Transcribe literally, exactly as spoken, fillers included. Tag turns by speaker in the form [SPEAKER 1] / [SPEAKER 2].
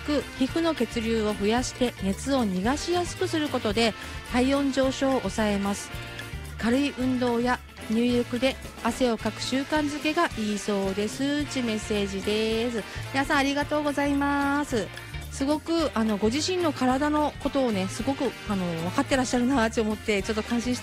[SPEAKER 1] く皮膚の血流を増やして熱を逃がしやすくすることで体温上昇を抑えます。軽い運動や入浴で汗をかく習慣づけがいいそうですちメッセージです。皆さんありがとうございます。すごくあのご自身の体のことをねすごくあの分かってらっしゃるなと思ってちょっと感心した